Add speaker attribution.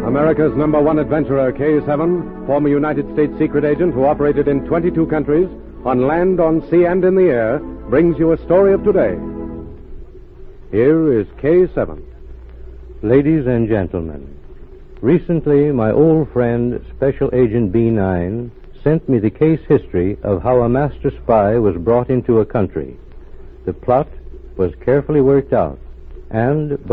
Speaker 1: America's #1 adventurer, K7, former United States secret agent who operated in 22 countries, on land, on sea, and in the air, brings you a story of today. Here is K7.
Speaker 2: Ladies and gentlemen, recently my old friend, Special Agent B9, sent me the case history of how a master spy was brought into a country. The plot was carefully worked out, and